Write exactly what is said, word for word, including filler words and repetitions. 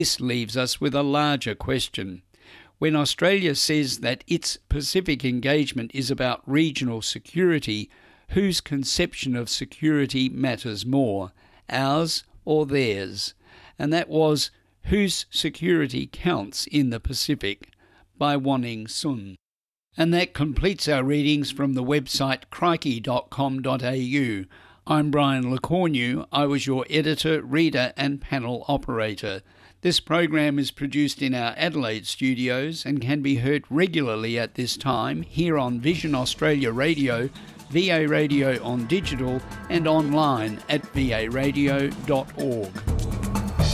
This leaves us with a larger question. When Australia says that its Pacific engagement is about regional security, whose conception of security matters more, ours or theirs? And that was Whose Security Counts in the Pacific by Wanning Sun. And that completes our readings from the website crikey dot com dot a u. I'm Brian LeCornu. I was your editor, reader and panel operator. This program is produced in our Adelaide studios and can be heard regularly at this time here on Vision Australia Radio, V A Radio on digital and online at v a radio dot org.